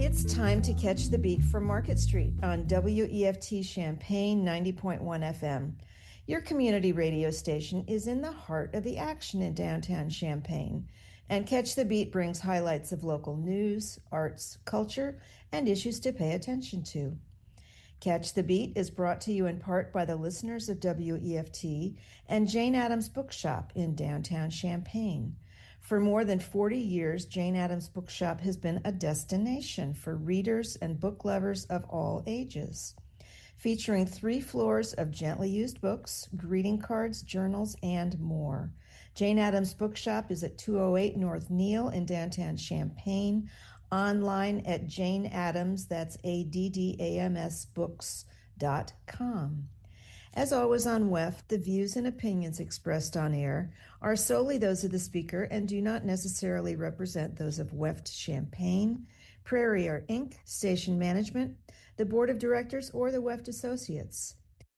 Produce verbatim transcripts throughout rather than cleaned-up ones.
It's time to catch the beat from Market Street on W E F T Champaign ninety point one F M. Your community radio station is in the heart of the action in downtown Champaign, and Catch the Beat brings highlights of local news, arts, culture, and issues to pay attention to. Catch the Beat is brought to you in part by the listeners of W E F T and Jane Addams Bookshop in downtown Champaign. For more than forty years, Jane Addams Bookshop has been a destination for readers and book lovers of all ages. Featuring three floors of gently used books, greeting cards, journals, and more. Jane Addams Bookshop is at two oh eight North Neal in downtown Champaign. Online at Jane Addams, that's A D D A M S books dot com. As always on W E F, the views and opinions expressed on air are solely those of the speaker and do not necessarily represent those of W E F T Champaign, Prairie Air Incorporated, Station Management, the Board of Directors, or the W E F T Associates.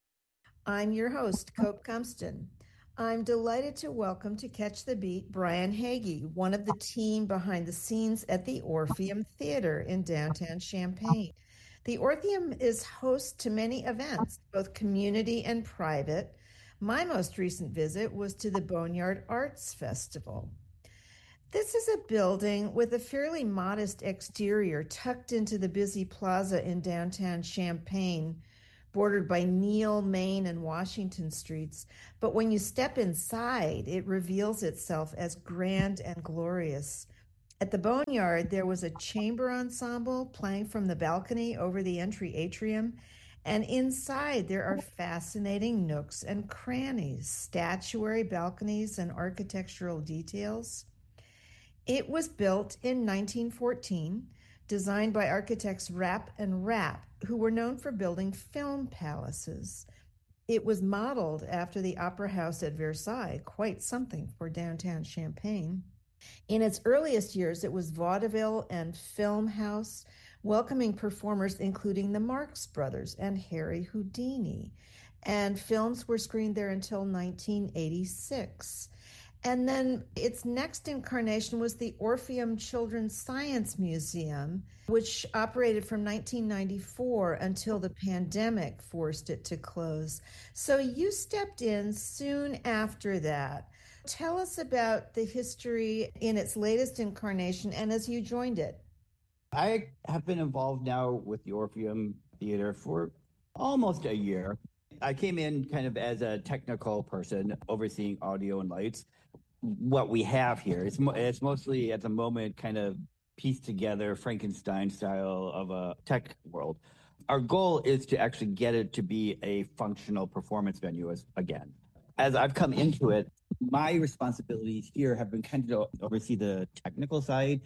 I'm your host, Cope Cumston. I'm delighted to welcome to Catch the Beat Brian Hagee, one of the team behind the scenes at the Orpheum Theater in downtown Champaign. The Orpheum is host to many events, both community and private. My most recent visit was to the Boneyard Arts Festival. This is a building with a fairly modest exterior tucked into the busy plaza in downtown Champaign, bordered by Neal, Main, and Washington streets. But when you step inside, it reveals itself as grand and glorious. At the Boneyard, there was a chamber ensemble playing from the balcony over the entry atrium, and inside there are fascinating nooks and crannies, statuary, balconies, and architectural details. It was built in nineteen fourteen, designed by architects Rapp and Rapp, who were known for building film palaces. It was modeled after the Opera House at Versailles, quite something for downtown Champaign. In its earliest years, it was vaudeville and film house, welcoming performers including the Marx Brothers and Harry Houdini. And films were screened there until nineteen eighty-six. And then its next incarnation was the Orpheum Children's Science Museum, which operated from nineteen ninety-four until the pandemic forced it to close. So you stepped in soon after that. Tell us about the history in its latest incarnation and as you joined it. I have been involved now with the Orpheum Theater for almost a year. I came in kind of as a technical person overseeing audio and lights. What we have here, it's, mo- it's mostly at the moment kind of pieced together Frankenstein style of a tech world. Our goal is to actually get it to be a functional performance venue as, again. As I've come into it, my responsibilities here have been kind of to oversee the technical side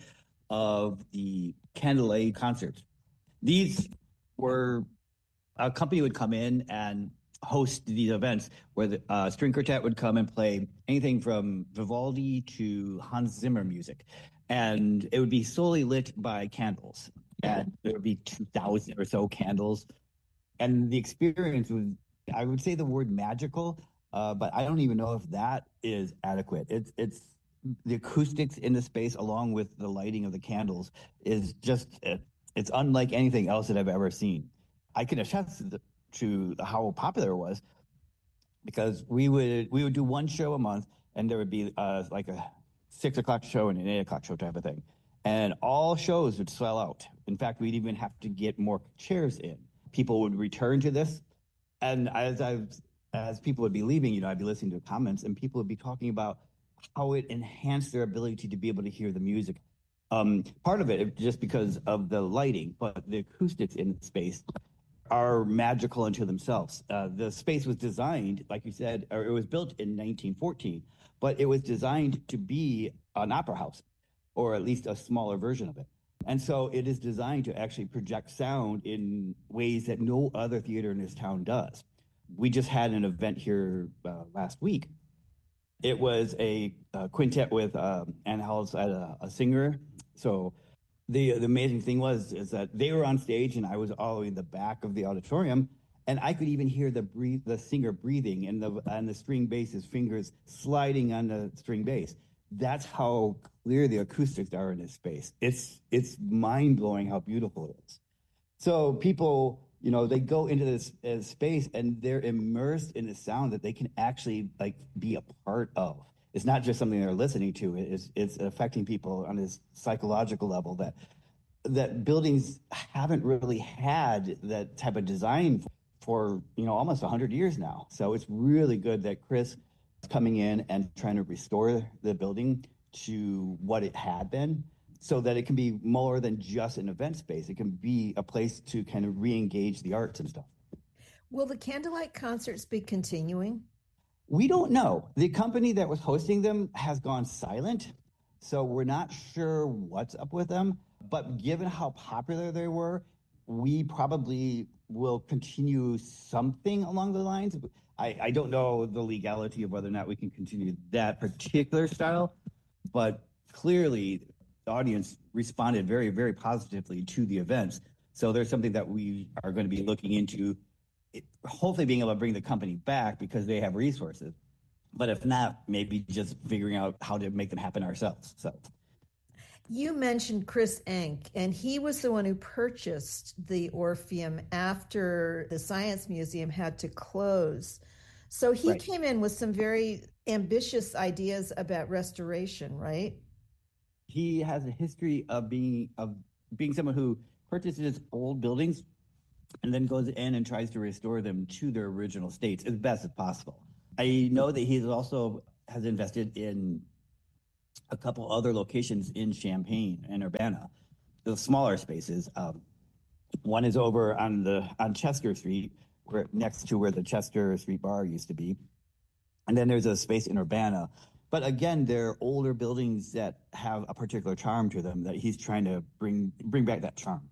of the candlelight concerts. These were, a company would come in and host these events where the uh, string quartet would come and play anything from Vivaldi to Hans Zimmer music. And it would be solely lit by candles. And there would be two thousand or so candles. And the experience was, I would say the word magical, uh, but I don't even know if that is adequate. It's, it's the acoustics in the space along with the lighting of the candles is just, it's unlike anything else that I've ever seen. I can attest to the to how popular it was because we would we would do one show a month and there would be uh, like a six o'clock show and an eight o'clock show type of thing. And all shows would sell out. In fact, we'd even have to get more chairs in. People would return to this. And as I've, as people would be leaving, you know, I'd be listening to comments and people would be talking about how it enhanced their ability to be able to hear the music. Um, part of it just because of the lighting, but the acoustics in the space are magical unto themselves. Uh, the space was designed, like you said, or it was built in nineteen fourteen, but it was designed to be an opera house, or at least a smaller version of it. And so it is designed to actually project sound in ways that no other theater in this town does. We just had an event here uh, last week. It was a, a quintet with um, Ann Howells, a, a singer. So The, the amazing thing was is that they were on stage and I was all the way in the back of the auditorium, and I could even hear the breathe, the singer breathing and the and the string bass's fingers sliding on the string bass. That's how clear the acoustics are in this space. It's it's mind blowing how beautiful it is. So people, you know, they go into this uh, space and they're immersed in the sound that they can actually like be a part of. It's not just something they're listening to. It's it's affecting people on this psychological level that that buildings haven't really had that type of design for, you know, almost one hundred years now. So it's really good that Chris is coming in and trying to restore the building to what it had been so that it can be more than just an event space. It can be a place to kind of re-engage the arts and stuff. Will the candlelight concerts be continuing? We don't know. The company that was hosting them has gone silent, so we're not sure what's up with them. But given how popular they were, we probably will continue something along the lines. I, I don't know the legality of whether or not we can continue that particular style, but clearly the audience responded very, very positively to the events. So there's something that we are going to be looking into, hopefully being able to bring the company back because they have resources. But if not, maybe just figuring out how to make them happen ourselves. So. You mentioned Chris Enck, and he was the one who purchased the Orpheum after the Science Museum had to close. So he Right. came in with some very ambitious ideas about restoration, right? He has a history of being of being someone who purchases old buildings and then goes in and tries to restore them to their original states as best as possible. I know that he also has invested in a couple other locations in Champaign and Urbana, the smaller spaces. Um, one is over on the on Chester Street, where next to where the Chester Street Bar used to be, and then there's a space in Urbana. But again, they're older buildings that have a particular charm to them that he's trying to bring bring back that charm.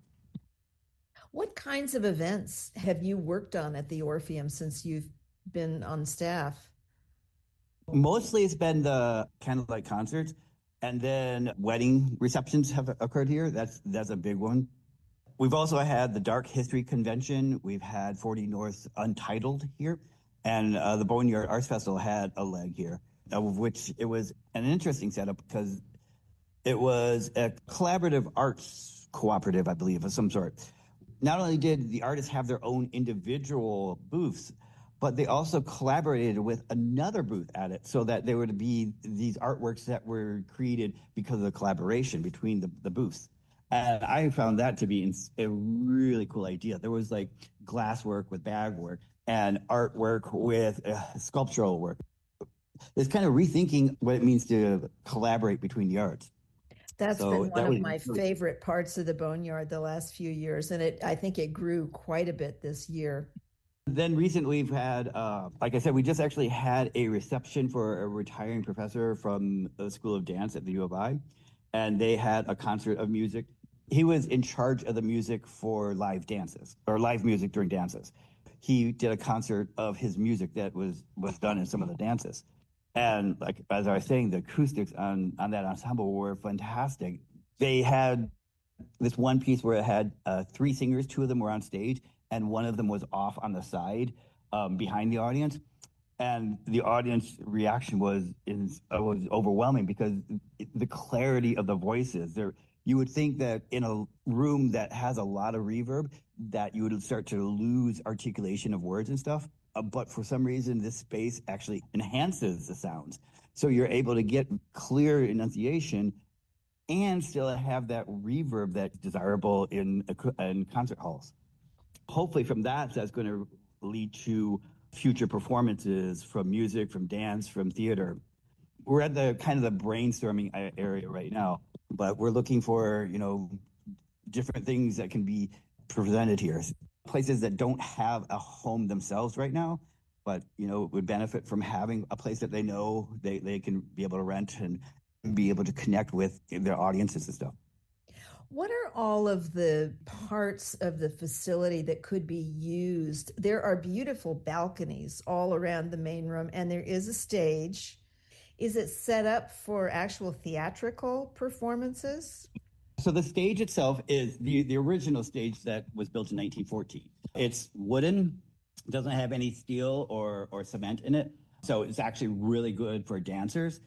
What kinds of events have you worked on at the Orpheum since you've been on staff? Mostly it's been the candlelight concerts, and then wedding receptions have occurred here. That's that's a big one. We've also had the Dark History Convention. We've had forty North Untitled here, and uh, the Boneyard Arts Festival had a leg here, of which it was an interesting setup because it was a collaborative arts cooperative, I believe, of some sort. Not only did the artists have their own individual booths, but they also collaborated with another booth at it so that there would be these artworks that were created because of the collaboration between the, the booths. And I found that to be a really cool idea. There was like glass work with bag work and artwork with uh, sculptural work. It's kind of rethinking what it means to collaborate between the arts. That's So been one that of was my really- favorite parts of the Boneyard the last few years, and it I think it grew quite a bit this year. Then recently we've had, uh, like I said, we just actually had a reception for a retiring professor from the School of Dance at the U of I, and they had a concert of music. He was in charge of the music for live dances, or live music during dances. He did a concert of his music that was, was done in some of the dances. And like as I was saying, the acoustics on, on that ensemble were fantastic. They had this one piece where it had uh, three singers, two of them were on stage, and one of them was off on the side um, behind the audience. And the audience reaction was is, uh, was overwhelming because the clarity of the voices. There, you would think that in a room that has a lot of reverb, that you would start to lose articulation of words and stuff. Uh, but for some reason, this space actually enhances the sounds. So you're able to get clear enunciation and still have that reverb that's desirable in, in concert halls. Hopefully from that, that's going to lead to future performances from music, from dance, from theater. We're at the kind of the brainstorming area right now, but we're looking for, you know, different things that can be presented here. Places that don't have a home themselves right now, but, you know, would benefit from having a place that they know they, they can be able to rent and be able to connect with their audiences and stuff. What are all of the parts of the facility that could be used? There are beautiful balconies all around the main room, and there is a stage. Is it set up for actual theatrical performances? So the stage itself is the, the original stage that was built in nineteen fourteen. It's wooden, doesn't have any steel or, or cement in it. So it's actually really good for dancers.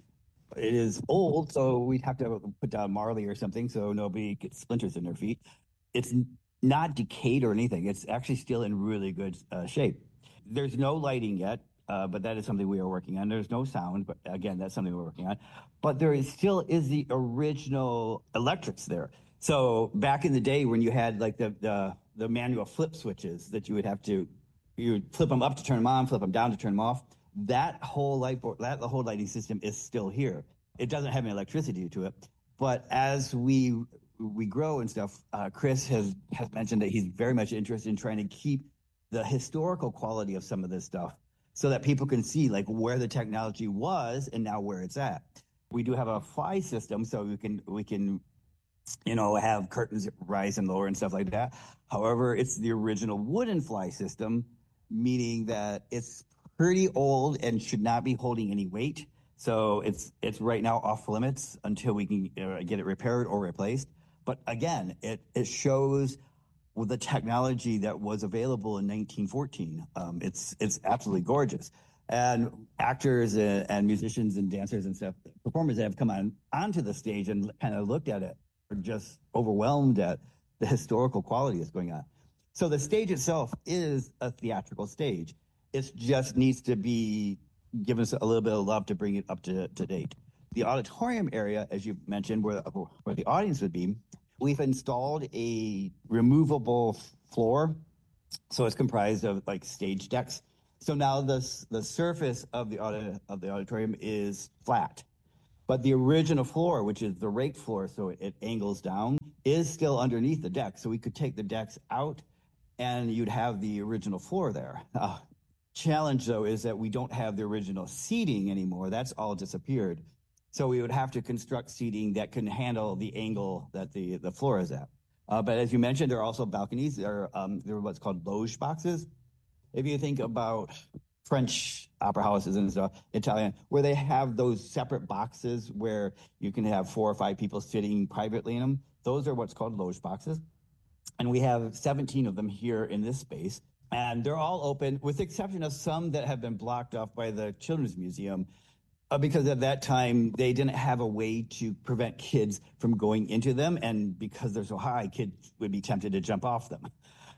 It is old, so we'd have to put down Marley or something so nobody gets splinters in their feet. It's not decayed or anything. It's actually still in really good uh, shape. There's no lighting yet, uh, but that is something we are working on. There's no sound, but again, that's something we're working on. But there is still is the original electrics there. So back in the day when you had like the the, the manual flip switches that you would have to, you would flip them up to turn them on, flip them down to turn them off. That whole light board, that the whole lighting system is still here. It doesn't have any electricity to it, but as we we grow and stuff, uh, Chris has has mentioned that he's very much interested in trying to keep the historical quality of some of this stuff, so that people can see like where the technology was and now where it's at. We do have a fly system, so we can we can you know have curtains rise and lower and stuff like that. However, it's the original wooden fly system, meaning that it's pretty old and should not be holding any weight. So it's it's right now off limits until we can uh, get it repaired or replaced. But again, it it shows the technology that was available in nineteen fourteen. Um, it's it's absolutely gorgeous. And actors and, and musicians and dancers and stuff, performers that have come on onto the stage and kind of looked at it are just overwhelmed at the historical quality that's going on. So the stage itself is a theatrical stage. It just needs to be given us a little bit of love to bring it up to, to date. The auditorium area, as you mentioned, where, where the audience would be, we've installed a removable floor. So it's comprised of like stage decks. So now the, the surface of the, audi- of the auditorium is flat. But the original floor, which is the rake floor, so it, it angles down, is still underneath the deck. So we could take the decks out and you'd have the original floor there. Uh, challenge, though, is that we don't have the original seating anymore. That's all disappeared. So we would have to construct seating that can handle the angle that the, the floor is at. Uh, but as you mentioned, there are also balconies. There are, um, there are what's called loge boxes. If you think about French opera houses and stuff, Italian, where they have those separate boxes where you can have four or five people sitting privately in them, those are what's called loge boxes. And we have seventeen of them here in this space. And they're all open, with the exception of some that have been blocked off by the Children's Museum, uh, because at that time, they didn't have a way to prevent kids from going into them. And because they're so high, kids would be tempted to jump off them.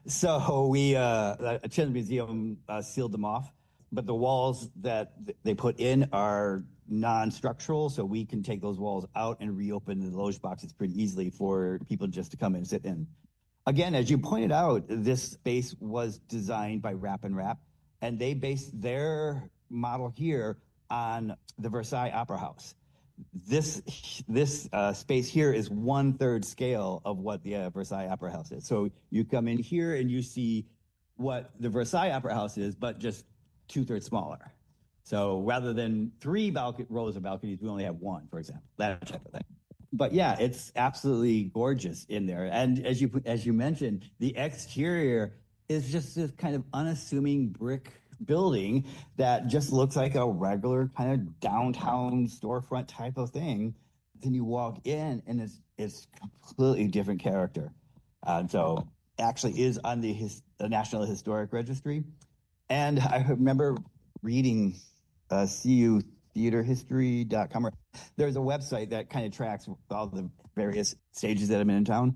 So we, uh, the Children's Museum uh, sealed them off. But the walls that they put in are non-structural, so we can take those walls out and reopen the loge boxes pretty easily for people just to come and sit in. Again, as you pointed out, this space was designed by Rap and Rap, and they based their model here on the Versailles Opera House. This this uh, space here is one third scale of what the uh, Versailles Opera House is. So you come in here and you see what the Versailles Opera House is, but just two thirds smaller. So rather than three balcony, rows of balconies, we only have one, for example, that type of thing. But yeah, it's absolutely gorgeous in there. And as you as you mentioned, the exterior is just this kind of unassuming brick building that just looks like a regular kind of downtown storefront type of thing. Then you walk in, and it's it's completely different character. Uh, so actually is on the, his, the National Historic Registry. And I remember reading uh, C U theater history dot com. There's a website that kind of tracks all the various stages that have been in town.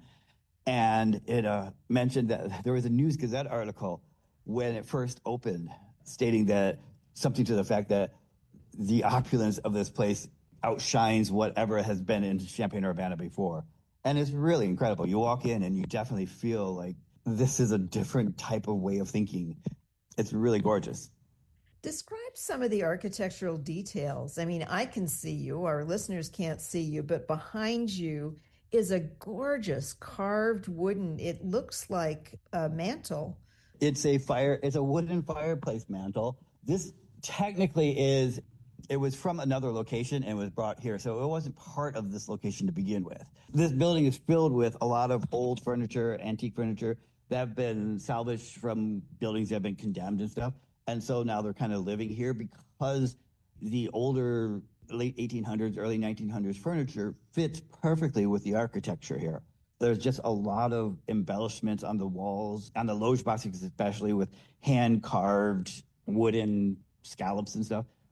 And it uh, mentioned that there was a News Gazette article when it first opened stating that something to the fact that the opulence of this place outshines whatever has been in Champaign-Urbana before. And it's really incredible. You walk in and you definitely feel like this is a different type of way of thinking. It's really gorgeous. Describe some of the architectural details. I mean, I can see you, our listeners can't see you, but behind you is a gorgeous carved wooden, it looks like a mantle. It's a fire, it's a wooden fireplace mantle. This technically is, it was from another location and was brought here, so it wasn't part of this location to begin with. This building is filled with a lot of old furniture, antique furniture that have been salvaged from buildings that have been condemned and stuff. And so now they're kind of living here because the older late eighteen hundreds, early nineteen hundreds furniture fits perfectly with the architecture here. There's just a lot of embellishments on the walls, on the loge boxes especially, with hand-carved wooden scallops and stuff.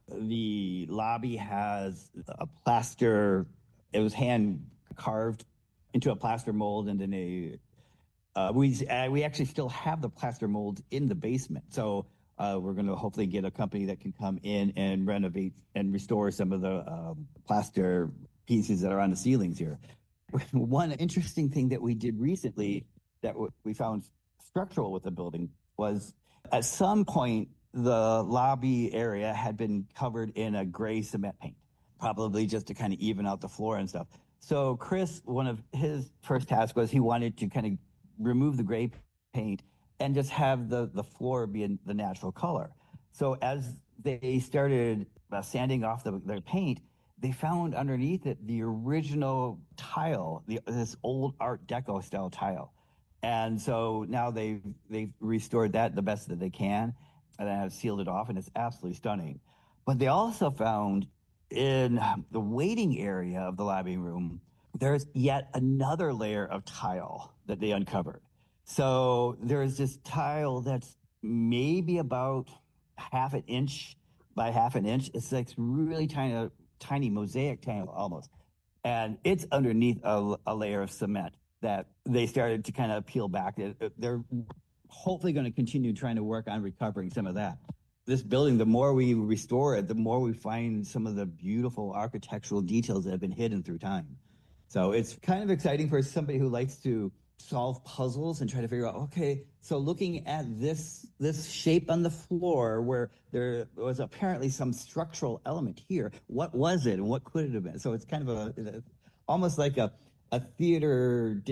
The lobby has a plaster, it was hand carved into a plaster mold, and then a uh, we uh, we actually still have the plaster molds in the basement. So uh, we're going to hopefully get a company that can come in and renovate and restore some of the um, plaster pieces that are on the ceilings here. One interesting thing that we did recently that w- we found structural with the building was at some point the lobby area had been covered in a gray cement paint, probably just to kind of even out the floor and stuff. So Chris, one of his first tasks was he wanted to kind of remove the gray paint and just have the, the floor be in the natural color. So as they started uh, sanding off the, their paint, they found underneath it the original tile, the, this old Art Deco style tile. And so now they've, they've restored that the best that they can and then have sealed it off, and it's absolutely stunning. But they also found in the waiting area of the lobby room, there's yet another layer of tile that they uncovered. So there's this tile that's maybe about half an inch by half an inch. It's like really tiny, tiny mosaic tile almost. And it's underneath a, a layer of cement that they started to kind of peel back. They're hopefully going to continue trying to work on recovering some of that. This building, the more we restore it, the more we find some of the beautiful architectural details that have been hidden through time. So it's kind of exciting for somebody who likes to solve puzzles and try to figure out, okay, so looking at this this shape on the floor where there was apparently some structural element here, what was it and what could it have been? So it's kind of a, almost like a, a theater